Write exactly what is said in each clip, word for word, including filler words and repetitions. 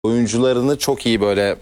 oyuncularını çok iyi böyle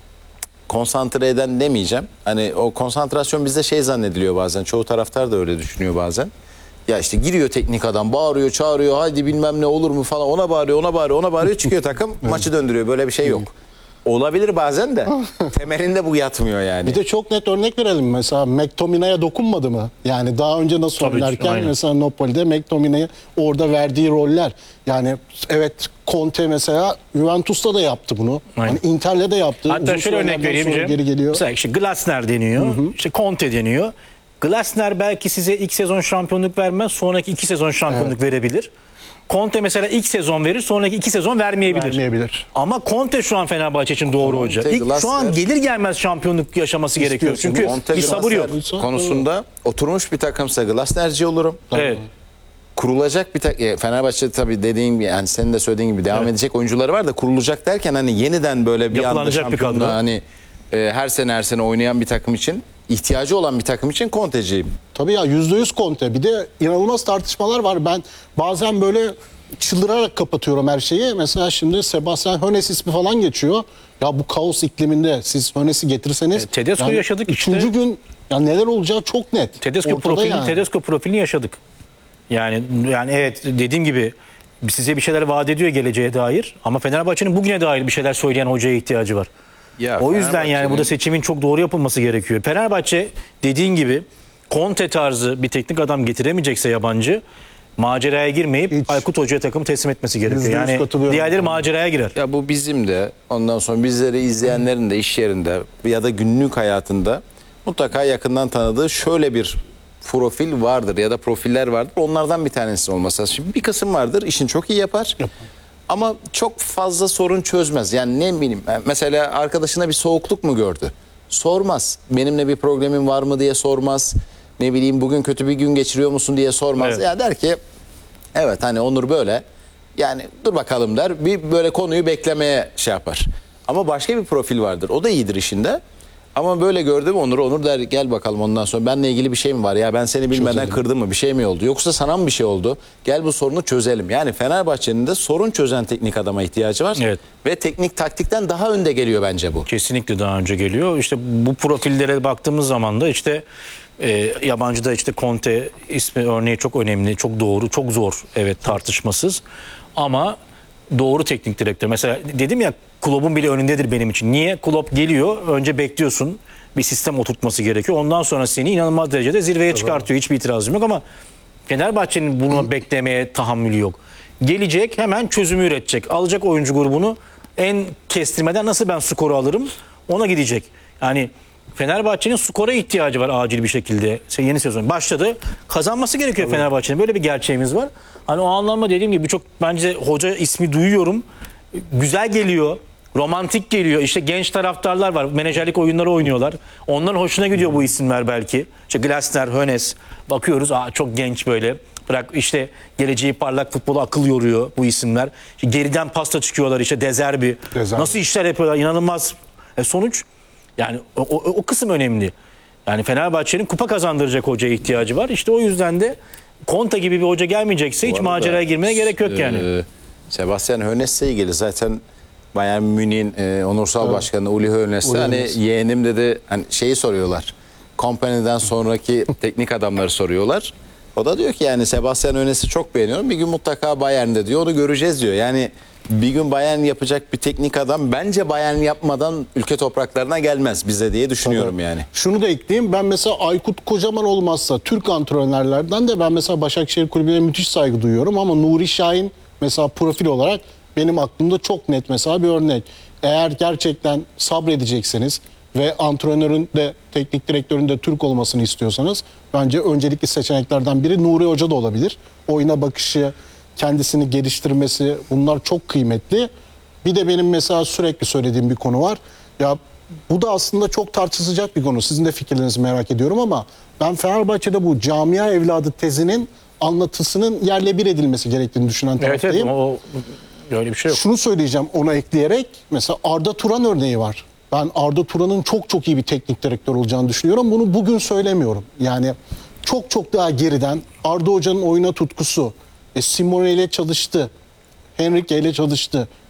konsantre eden demeyeceğim. Hani o konsantrasyon bizde şey zannediliyor bazen. Çoğu taraftar da öyle düşünüyor bazen. Ya işte giriyor teknik adam, bağırıyor, çağırıyor, hadi bilmem ne olur mu falan, ona bağırıyor, ona bağırıyor, ona bağırıyor, çıkıyor takım, maçı döndürüyor. Böyle bir şey yok. Olabilir bazen de temelinde bu yatmıyor yani. Bir de çok net örnek verelim. Mesela McTominay'a dokunmadı mı? Yani daha önce nasıl Tabii ki, oynarken aynen. mesela Napoli'de McTominay'a orada verdiği roller. Yani evet, Conte mesela Juventus'ta da yaptı bunu. Aynen. Hani Inter'le de yaptı. Hatta Uzun şöyle örnek sürelerden vereyim sonra Cem. geri geliyor. Mesela işte Glasner deniyor, işte Conte deniyor. Glasner belki size ilk sezon şampiyonluk vermez, sonraki iki sezon şampiyonluk verebilir. Conte mesela ilk sezon verir, sonraki iki sezon vermeyebilir. Vermeyebilir. Ama Conte şu an Fenerbahçe için doğru hoca. İlk, Glasner- şu an gelir gelmez şampiyonluk yaşaması gerekiyor. İstiyorsun. Çünkü Conte bir sabır yok. Glasner konusunda oturmuş bir takımsa Glasner'ci olurum. Evet. Kurulacak bir takım, Fenerbahçe tabii dediğin gibi, yani senin de söylediğin gibi devam Evet. edecek oyuncuları var da, kurulacak derken hani yeniden böyle bir anda Yapılanacak bir kadro. şampiyonluğa hani e, her sene her sene oynayan bir takım için, ihtiyacı olan bir takım için Conte'ciyim. Tabii ya, yüzde yüz Conte. Bir de inanılmaz tartışmalar var. Ben bazen böyle çıldırarak kapatıyorum her şeyi. Mesela şimdi Sebastian Hoeneß ismi falan geçiyor. Ya bu kaos ikliminde siz Hoeneß'i getirseniz... E, Tedesco'yu yaşadık işte. Üçüncü gün ya neler olacağı çok net. Tedesco Ortada profilini, yani. Tedesco profilini yaşadık. Yani yani evet, dediğim gibi size bir şeyler vaat ediyor geleceğe dair, ama Fenerbahçe'nin bugüne dair bir şeyler söyleyen hocaya ihtiyacı var. Ya O yüzden yani Fenerbahçe'nin- burada seçimin çok doğru yapılması gerekiyor. Fenerbahçe dediğin gibi Conte tarzı bir teknik adam getiremeyecekse yabancı, maceraya girmeyip Hiç. Aykut Hoca'ya takım teslim etmesi gerekiyor. Yüzde yüz Yani katılıyorum. diğerleri maceraya girer. Ya bu bizim de, ondan sonra bizleri izleyenlerin de iş yerinde ya da günlük hayatında mutlaka yakından tanıdığı şöyle bir profil vardır ya da profiller vardır. Onlardan bir tanesi olmasa. Şimdi bir kısım vardır, işini çok iyi yapar. Ama çok fazla sorun çözmez. Yani ne bileyim, mesela arkadaşına bir soğukluk mu gördü? Sormaz. Benimle bir problemin var mı diye sormaz. Ne bileyim, bugün kötü bir gün geçiriyor musun diye sormaz. Evet. Ya der ki evet, hani Onur böyle, yani dur bakalım der, bir böyle konuyu beklemeye şey yapar. Ama başka bir profil vardır, o da iyidir işinde. Ama böyle gördüm Onur, Onur der gel bakalım, ondan sonra benle ilgili bir şey mi var ya, ben seni bilmeden Çözelim. kırdım mı, bir şey mi oldu, yoksa sana mı bir şey oldu, gel bu sorunu çözelim. Yani Fenerbahçe'nin de sorun çözen teknik adama ihtiyacı var. Evet. Ve teknik taktikten daha önde geliyor bence bu. Kesinlikle daha önce geliyor. İşte bu profillere baktığımız zaman da işte e, yabancıda işte Conte ismi örneği çok önemli, çok doğru, çok zor, evet, tartışmasız. Ama doğru teknik direktör. Mesela dedim ya, Klopp'un bile önündedir benim için. Niye? Klopp geliyor, önce bekliyorsun, bir sistem oturtması gerekiyor. Ondan sonra seni inanılmaz derecede zirveye çıkartıyor. Hiçbir itirazım yok, ama Fenerbahçe'nin bunu beklemeye tahammülü yok. Gelecek, hemen çözümü üretecek. Alacak oyuncu grubunu, en kestirmeden nasıl ben skoru alırım, ona gidecek. Yani Fenerbahçe'nin skora ihtiyacı var acil bir şekilde. Yeni sezon başladı. Kazanması gerekiyor Fenerbahçe'nin. Böyle bir gerçeğimiz var. Hani o anlamda dediğim gibi birçok bence hoca ismi duyuyorum. Güzel geliyor. Romantik geliyor. İşte genç taraftarlar var. Menajerlik oyunları oynuyorlar. Onların hoşuna gidiyor bu isimler belki. İşte Glasner, Hoeneß. Bakıyoruz, aa, çok genç böyle. Bırak işte, geleceği parlak futbolu akıl yoruyor bu isimler. İşte geriden pasta çıkıyorlar, işte De Zerbi. De Zerbi. Nasıl işler yapıyorlar, inanılmaz. E sonuç, yani o, o, o kısım önemli. Yani Fenerbahçe'nin kupa kazandıracak hocaya ihtiyacı var. İşte o yüzden de Conte gibi bir hoca gelmeyecekse hiç Bu arada, maceraya girmeye gerek yok yani. e, Sebastian Hoeneß'le ilgili zaten Bayern Münih'in e, onursal başkanı Uli Hoeneß, Uli hani Hoeneß. yeğenim dedi, hani şeyi soruyorlar. Kompany'den sonraki teknik adamları soruyorlar. O da diyor ki yani Sebastian Hoeneß'i çok beğeniyorum. Bir gün mutlaka Bayern'de diyor. Onu göreceğiz diyor. Yani bir gün Bayern yapacak bir teknik adam bence Bayern yapmadan ülke topraklarına gelmez bize diye düşünüyorum Tabii. yani. Şunu da ekleyeyim. Ben mesela Aykut Kocaman olmazsa Türk antrenörlerden de ben mesela Başakşehir Kulübü'ne müthiş saygı duyuyorum, ama Nuri Şahin mesela profil olarak benim aklımda çok net mesela bir örnek. Eğer gerçekten sabredecekseniz ve antrenörün de teknik direktörün de Türk olmasını istiyorsanız, bence öncelikli seçeneklerden biri Nuri Hoca da olabilir. Oyuna bakışı, kendisini geliştirmesi, bunlar çok kıymetli. Bir de benim mesela sürekli söylediğim bir konu var. Ya bu da aslında çok tartışılacak bir konu. Sizin de fikirlerinizi merak ediyorum, ama ben Fenerbahçe'de bu camia evladı tezinin anlatısının yerle bir edilmesi gerektiğini düşünen Evet, taraftayım. evet, o, öyle bir şey yok. Şunu söyleyeceğim ona ekleyerek, mesela Arda Turan örneği var. Ben Arda Turan'ın çok çok iyi bir teknik direktör olacağını düşünüyorum. Bunu bugün söylemiyorum. Yani çok çok daha geriden Arda Hoca'nın oyuna tutkusu, e, Simone ile çalıştı, Henrique ile çalıştı,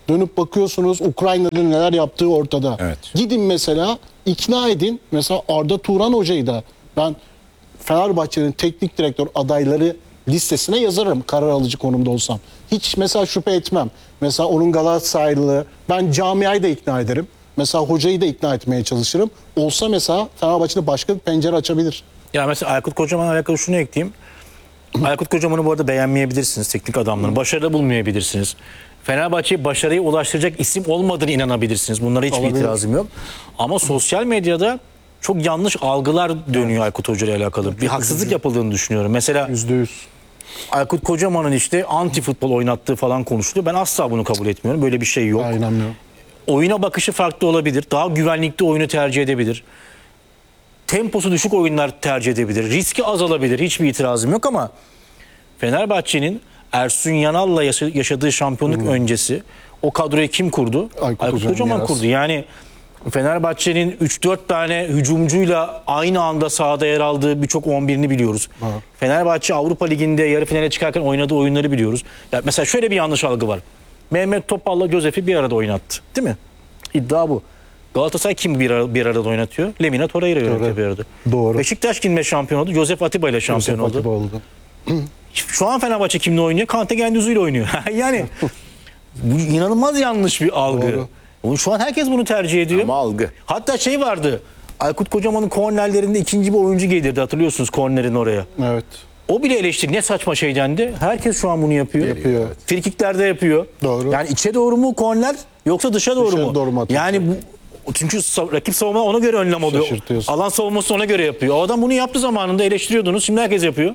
Dönüp bakıyorsunuz Ukrayna'da neler yaptığı ortada. Evet. Gidin mesela ikna edin. Mesela Arda Turan Hoca'yı da ben Fenerbahçe'nin teknik direktör adayları listesine yazarım karar alıcı konumda olsam. Hiç mesela şüphe etmem. Mesela onun Galatasaraylı, ben camiayı da ikna ederim. Mesela hocayı da ikna etmeye çalışırım. Olsa mesela Fenerbahçe'de başka bir pencere açabilir. Ya mesela Aykut Kocaman'la alakalı şunu ekleyeyim. Aykut Kocaman'ı bu arada beğenmeyebilirsiniz teknik adamlarını. Başarılı bulmayabilirsiniz. Fenerbahçe'yi başarıya ulaştıracak isim olmadığını inanabilirsiniz. Bunlara hiçbir Olabilir. itirazım yok. Ama sosyal medyada çok yanlış algılar dönüyor Aykut Hoca ile alakalı. Bir haksızlık yapıldığını düşünüyorum. Mesela Yüzde yüz. Aykut Kocaman'ın işte anti futbol oynattığı falan konuşuluyor. Ben asla bunu kabul etmiyorum. Böyle bir şey yok. Aynen öyle. Oyuna bakışı farklı olabilir. Daha güvenlikli oyunu tercih edebilir. Temposu düşük oyunlar tercih edebilir. Riski azalabilir. Hiçbir itirazım yok ama Fenerbahçe'nin Ersun Yanal'la yaşa- yaşadığı şampiyonluk öncesi o kadroyu kim kurdu? Aykut Aykut Hoca'nın Kocaman mirası. kurdu. Yani Fenerbahçe'nin üç dört tane hücumcuyla aynı anda sahada yer aldığı birçok on birini biliyoruz. Evet. Fenerbahçe Avrupa Ligi'nde yarı finale çıkarken oynadığı oyunları biliyoruz. Ya mesela şöyle bir yanlış algı var. Mehmet Topal'la Josef'i bir arada oynattı. Değil mi? İddia bu. Galatasaray kim bir, ara, bir arada oynatıyor? Lemina Torreira oynatıyor bir arada. Doğru. Beşiktaş kimle şampiyon oldu? Josef Atiba ile şampiyon Yusuf oldu. Atiba oldu. Şu an Fenerbahçe kimle oynuyor? Kante Gendüzü ile oynuyor. Yani bu inanılmaz yanlış bir algı. Doğru. Bu- Şu an herkes bunu tercih ediyor. Ama algı. Hatta şey vardı. Aykut Kocaman'ın kornerlerinde ikinci bir oyuncu gelirdi, hatırlıyorsunuz, kornerin oraya. Evet. O bile eleştiri. Ne saçma şey dendi. Herkes şu an bunu yapıyor. Yapıyor, evet. Frikiklerde yapıyor. Doğru. Yani içe doğru mu korner yoksa dışa doğru Dışa mu? doğru mu atıyor? Yani bu çünkü sa- rakip savunma ona göre önlem alıyor. Şaşırtıyorsun. Alan savunması ona göre yapıyor. O adam bunu yaptığı zamanında eleştiriyordunuz. Şimdi herkes yapıyor.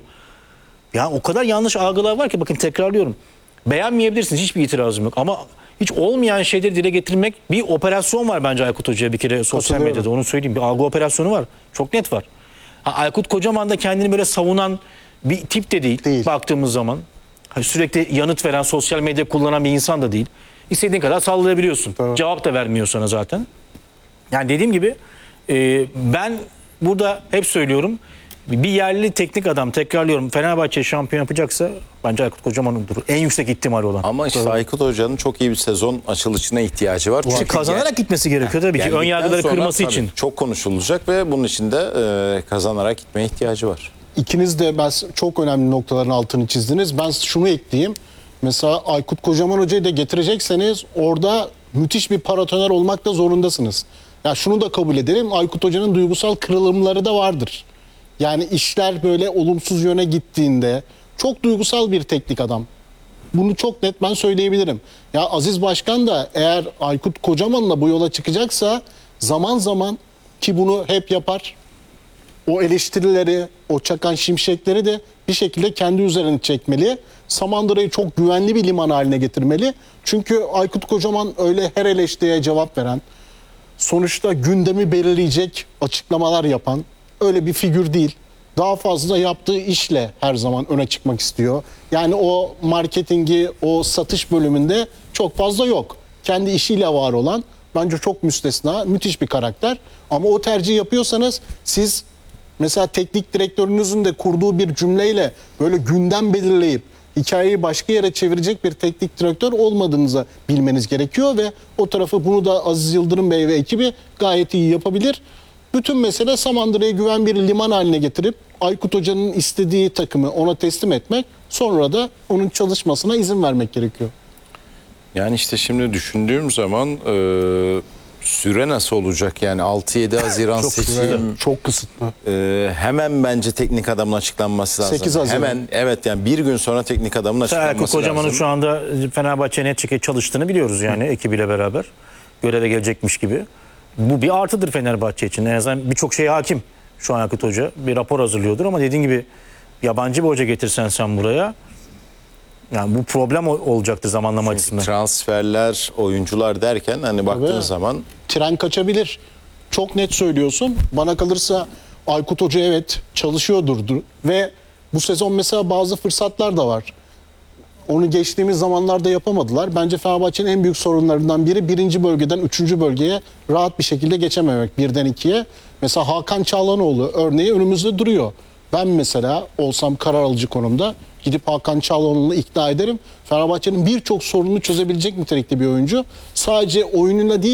Ya o kadar yanlış algılar var ki, bakın tekrarlıyorum. Beğenmeyebilirsiniz, hiçbir itirazım yok. Ama hiç olmayan şeyleri dile getirmek, bir operasyon var bence Aykut Hoca'ya bir kere sosyal Katılıyorum. medyada, onu söyleyeyim. Bir algı operasyonu var. Çok net var. Ha, Aykut Kocaman da kendini böyle savunan bir tip de değil, Değil. baktığımız zaman. Ha, sürekli yanıt veren, sosyal medya kullanan bir insan da değil. İstediğin kadar sallayabiliyorsun. Tamam. Cevap da vermiyor sana zaten. Yani dediğim gibi e, ben burada hep söylüyorum, bir yerli teknik adam, tekrarlıyorum, Fenerbahçe şampiyon yapacaksa bence Aykut Kocaman olur. En yüksek ihtimal olan. Ama işte Aykut Hoca'nın çok iyi bir sezon açılışına ihtiyacı var. İşte Çünkü kazanarak gel- gitmesi gerekiyor tabii ki. Ön geldikten yargıları sonra kırması tabii için. çok konuşulacak ve bunun için de e, kazanarak gitmeye ihtiyacı var. İkiniz de ben çok önemli noktaların altını çizdiniz. Ben şunu ekleyeyim. Mesela Aykut Kocaman Hoca'yı da getirecekseniz orada müthiş bir paratoner olmak da zorundasınız. Ya şunu da kabul edelim. Aykut Hoca'nın duygusal kırılımları da vardır. Yani işler böyle olumsuz yöne gittiğinde çok duygusal bir teknik adam. Bunu çok net ben söyleyebilirim. Ya Aziz Başkan da eğer Aykut Kocaman'la bu yola çıkacaksa zaman zaman, ki bunu hep yapar, o eleştirileri, o çakan şimşekleri de bir şekilde kendi üzerine çekmeli. Samandıra'yı çok güvenli bir liman haline getirmeli. Çünkü Aykut Kocaman öyle her eleştiriye cevap veren, sonuçta gündemi belirleyecek açıklamalar yapan öyle bir figür değil. Daha fazla yaptığı işle her zaman öne çıkmak istiyor. Yani o marketingi, o satış bölümünde çok fazla yok. Kendi işiyle var olan, bence çok müstesna, müthiş bir karakter. Ama o tercihi yapıyorsanız siz mesela teknik direktörünüzün de kurduğu bir cümleyle böyle gündem belirleyip hikayeyi başka yere çevirecek bir teknik direktör olmadığınızı bilmeniz gerekiyor ve o tarafı, bunu da Aziz Yıldırım Bey ve ekibi gayet iyi yapabilir. Bütün mesele Samandıra'yı güven bir liman haline getirip Aykut Hoca'nın istediği takımı ona teslim etmek, sonra da onun çalışmasına izin vermek gerekiyor. Yani işte şimdi düşündüğüm zaman e, süre nasıl olacak? Yani altı yedi Haziran Çok seçim Çok kısıtlı. e, hemen bence teknik adamın açıklanması lazım. sekiz Haziran. Hemen, evet, yani bir gün sonra teknik adamın Aykut açıklanması Kocaman'ın lazım. şu anda Fenerbahçe'ye net şekilde çalıştığını biliyoruz yani, ekibiyle beraber. Göreve gelecekmiş gibi. Bu bir artıdır Fenerbahçe için. En azından birçok şeye hakim şu an Aykut Hoca. Bir rapor hazırlıyordur ama dediğin gibi yabancı bir hoca getirsen sen buraya, yani bu problem ol- olacaktır zamanlama açısından. Transferler, oyuncular derken hani baktığın Tabii. zaman Tren kaçabilir. Çok net söylüyorsun. Bana kalırsa Aykut Hoca evet çalışıyordur ve bu sezon mesela bazı fırsatlar da var. Onu geçtiğimiz zamanlarda yapamadılar. Bence Fenerbahçe'nin en büyük sorunlarından biri birinci bölgeden üçüncü bölgeye rahat bir şekilde geçememek. Birden ikiye. Mesela Hakan Çağlanoğlu örneği önümüzde duruyor. Ben mesela olsam karar alıcı konumda gidip Hakan Çalhanoğlu'nu ikna ederim. Fenerbahçe'nin birçok sorununu çözebilecek nitelikte bir oyuncu. Sadece oyununa değil